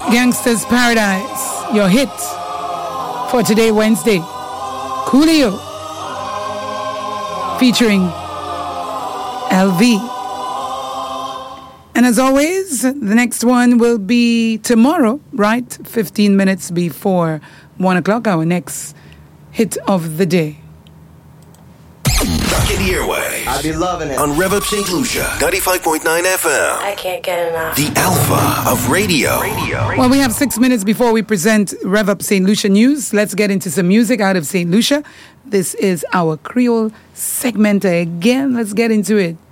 Gangsta's Paradise, your hit for today, Wednesday. Coolio featuring LV. And as always, the next one will be tomorrow, right? 15 minutes before 1 o'clock, our next hit of the day. Back in the airway. I be loving it. On Rev Up St. Lucia, 95.9 FM. I can't get enough. The Alpha of radio. Well, we have 6 minutes before we present Rev Up St. Lucia news. Let's get into some music out of St. Lucia. This is our Creole segment again. Let's get into it.